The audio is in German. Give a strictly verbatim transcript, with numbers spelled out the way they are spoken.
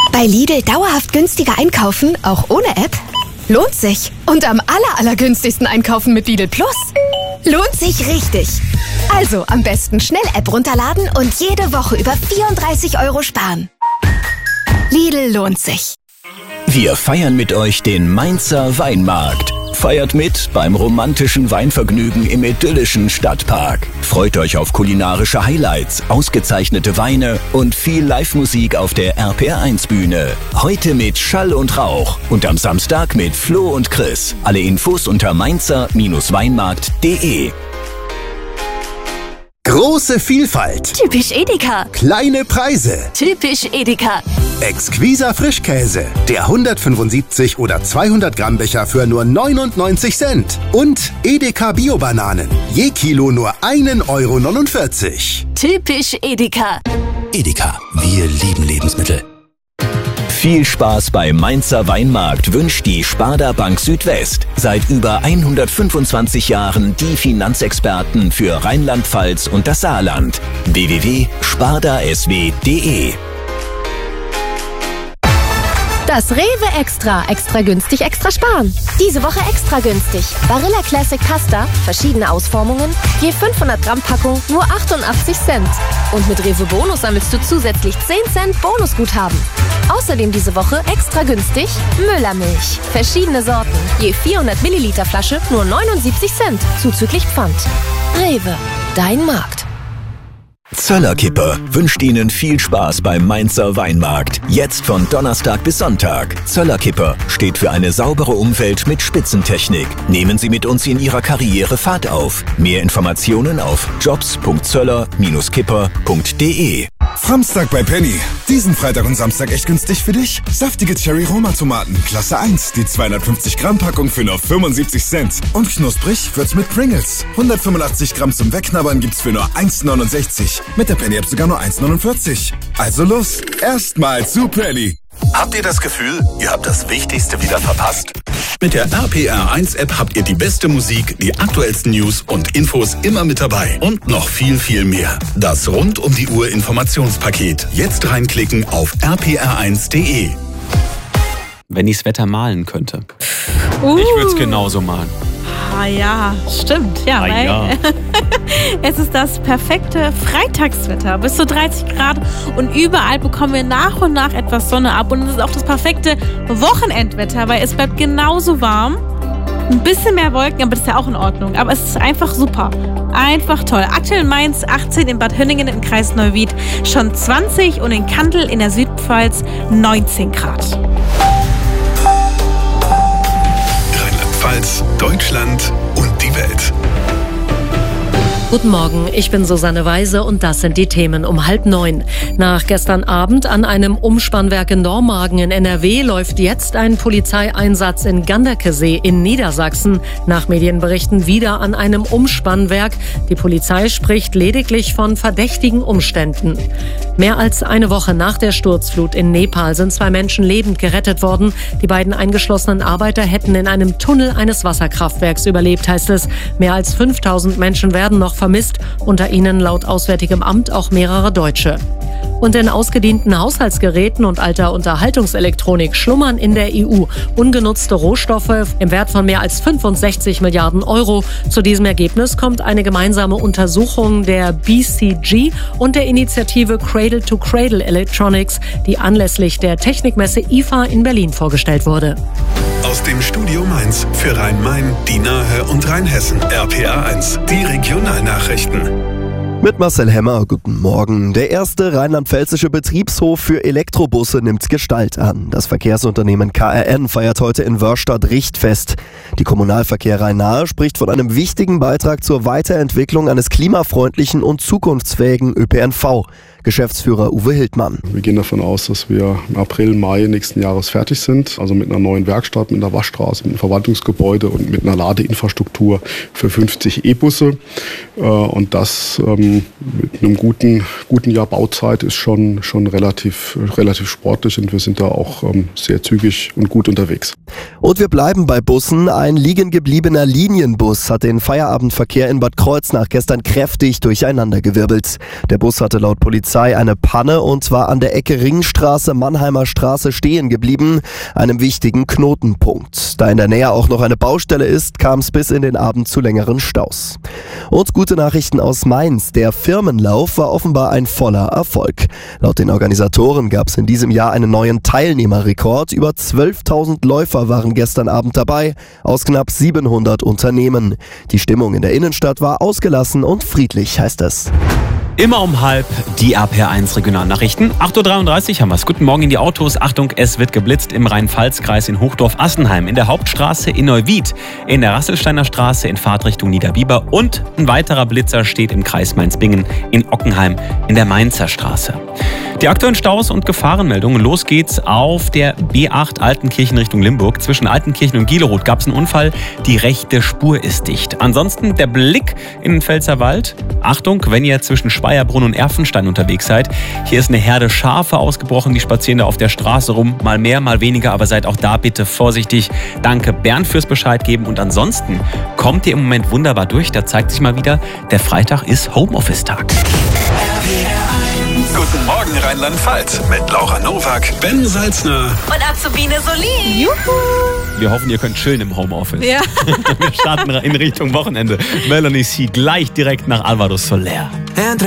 Bei Lidl dauerhaft günstiger einkaufen, auch ohne App? Lohnt sich. Und am aller, allergünstigsten einkaufen mit Lidl Plus? Lohnt sich richtig. Also am besten schnell App runterladen und jede Woche über vierunddreißig Euro sparen. Lidl lohnt sich. Wir feiern mit euch den Mainzer Weinmarkt. Feiert mit beim romantischen Weinvergnügen im idyllischen Stadtpark. Freut euch auf kulinarische Highlights, ausgezeichnete Weine und viel Live-Musik auf der R P R eins Bühne. Heute mit Schall und Rauch und am Samstag mit Flo und Chris. Alle Infos unter mainzer Weinmarkt punkt de. Große Vielfalt. Typisch Edeka. Kleine Preise. Typisch Edeka. Exquiser Frischkäse. Der hundertfünfundsiebzig oder zweihundert Gramm Becher für nur neunundneunzig Cent. Und Edeka Bio-Bananen. Je Kilo nur ein Euro neunundvierzig. Typisch Edeka. Edeka. Wir lieben Lebensmittel. Viel Spaß beim Mainzer Weinmarkt wünscht die Sparda Bank Südwest. Seit über hundertfünfundzwanzig Jahren die Finanzexperten für Rheinland-Pfalz und das Saarland. w w w punkt sparda s w punkt de. Das Rewe Extra. Extra günstig, extra sparen. Diese Woche extra günstig. Barilla Classic Pasta, verschiedene Ausformungen, je fünfhundert Gramm Packung, nur achtundachtzig Cent. Und mit Rewe Bonus sammelst du zusätzlich zehn Cent Bonusguthaben. Außerdem diese Woche extra günstig Müllermilch. Verschiedene Sorten, je vierhundert Milliliter Flasche, nur neunundsiebzig Cent, zuzüglich Pfand. Rewe, dein Markt. Zöller-Kipper wünscht Ihnen viel Spaß beim Mainzer Weinmarkt. Jetzt von Donnerstag bis Sonntag. Zöller-Kipper steht für eine saubere Umwelt mit Spitzentechnik. Nehmen Sie mit uns in Ihrer Karriere Fahrt auf. Mehr Informationen auf jobs punkt zöller kipper punkt de. Samstag bei Penny. Diesen Freitag und Samstag echt günstig für dich? Saftige Cherry-Roma-Tomaten, Klasse eins, die zweihundertfünfzig Gramm Packung für nur fünfundsiebzig Cent. Und knusprig wird's mit Pringles. hundertfünfundachtzig Gramm zum Wegknabbern gibt's für nur eins neunundsechzig. Mit der Penny-App sogar nur eins neunundvierzig. Also los, erstmal zu Penny. Habt ihr das Gefühl, ihr habt das Wichtigste wieder verpasst? Mit der R P R eins App habt ihr die beste Musik, die aktuellsten News und Infos immer mit dabei. Und noch viel, viel mehr. Das rund um die Uhr Informationspaket. Jetzt reinklicken auf r p r eins punkt de. Wenn ich's Wetter malen könnte. Uh. Ich würde es genauso malen. Ah ja, stimmt. Ja, Ah, weil ja. es ist das perfekte Freitagswetter. Bis zu dreißig Grad und überall bekommen wir nach und nach etwas Sonne ab. Und es ist auch das perfekte Wochenendwetter, weil es bleibt genauso warm. Ein bisschen mehr Wolken, aber das ist ja auch in Ordnung. Aber es ist einfach super. Einfach toll. Aktuell in Mainz achtzehn, in Bad Hönningen im Kreis Neuwied schon zwanzig und in Kandel in der Südpfalz neunzehn Grad. Rheinland-Pfalz, Deutschland und die Welt. Guten Morgen, ich bin Susanne Weise und das sind die Themen um halb neun. Nach gestern Abend an einem Umspannwerk in Dormagen in N R W läuft jetzt ein Polizeieinsatz in Ganderkesee in Niedersachsen. Nach Medienberichten wieder an einem Umspannwerk. Die Polizei spricht lediglich von verdächtigen Umständen. Mehr als eine Woche nach der Sturzflut in Nepal sind zwei Menschen lebend gerettet worden. Die beiden eingeschlossenen Arbeiter hätten in einem Tunnel eines Wasserkraftwerks überlebt, heißt es. Mehr als fünftausend Menschen werden noch vermisst, unter ihnen laut Auswärtigem Amt auch mehrere Deutsche. Und in ausgedienten Haushaltsgeräten und alter Unterhaltungselektronik schlummern in der E U ungenutzte Rohstoffe im Wert von mehr als fünfundsechzig Milliarden Euro. Zu diesem Ergebnis kommt eine gemeinsame Untersuchung der B C G und der Initiative Cradle to Cradle Electronics, die anlässlich der Technikmesse I F A in Berlin vorgestellt wurde. Aus dem Studio Mainz für Rhein-Main, die Nahe und Rheinhessen. R P R eins, die Regionalnachrichten. Mit Marcel Hemmer, guten Morgen. Der erste rheinland-pfälzische Betriebshof für Elektrobusse nimmt Gestalt an. Das Verkehrsunternehmen K R N feiert heute in Wörstadt Richtfest. Die Kommunalverkehr Rhein-Nahe spricht von einem wichtigen Beitrag zur Weiterentwicklung eines klimafreundlichen und zukunftsfähigen Ö P N V. Geschäftsführer Uwe Hildmann. Wir gehen davon aus, dass wir im April, Mai nächsten Jahres fertig sind. Also mit einer neuen Werkstatt, mit einer Waschstraße, mit einem Verwaltungsgebäude und mit einer Ladeinfrastruktur für fünfzig E-Busse. Und das mit einem guten, guten Jahr Bauzeit ist schon, schon relativ, relativ sportlich und wir sind da auch sehr zügig und gut unterwegs. Und wir bleiben bei Bussen. Ein liegen gebliebener Linienbus hat den Feierabendverkehr in Bad Kreuznach gestern kräftig durcheinandergewirbelt. Der Bus hatte laut Polizei Polizei eine Panne und war an der Ecke Ringstraße, Mannheimer Straße stehen geblieben, einem wichtigen Knotenpunkt. Da in der Nähe auch noch eine Baustelle ist, kam es bis in den Abend zu längeren Staus. Und gute Nachrichten aus Mainz. Der Firmenlauf war offenbar ein voller Erfolg. Laut den Organisatoren gab es in diesem Jahr einen neuen Teilnehmerrekord. Über zwölftausend Läufer waren gestern Abend dabei, aus knapp siebenhundert Unternehmen. Die Stimmung in der Innenstadt war ausgelassen und friedlich, heißt es. Immer um halb die R P R eins Regionalnachrichten. acht Uhr dreiunddreißig haben wir es. Guten Morgen in die Autos. Achtung, es wird geblitzt im Rhein-Pfalz-Kreis in Hochdorf-Assenheim, in der Hauptstraße in Neuwied, in der Rasselsteiner Straße in Fahrtrichtung Niederbiber und ein weiterer Blitzer steht im Kreis Mainz-Bingen in Ockenheim in der Mainzer Straße. Die aktuellen Staus und Gefahrenmeldungen. Los geht's auf der B acht Altenkirchen Richtung Limburg. Zwischen Altenkirchen und Gieleroth gab es einen Unfall. Die rechte Spur ist dicht. Ansonsten der Blick in den Pfälzerwald. Achtung, wenn ihr zwischen Speierbrunn und Erfenstein unterwegs seid. Hier ist eine Herde Schafe ausgebrochen. Die spazieren da auf der Straße rum. Mal mehr, mal weniger. Aber seid auch da bitte vorsichtig. Danke Bernd fürs Bescheid geben. Und ansonsten kommt ihr im Moment wunderbar durch. Da zeigt sich mal wieder, der Freitag ist Homeoffice-Tag. Guten Morgen Rheinland-Pfalz mit Laura Nowak, Ben Salzner und Azubine Solin. Juhu. Wir hoffen, ihr könnt chillen im Homeoffice. Ja. Wir starten in Richtung Wochenende. Melanie C. gleich direkt nach Alvaro Soler.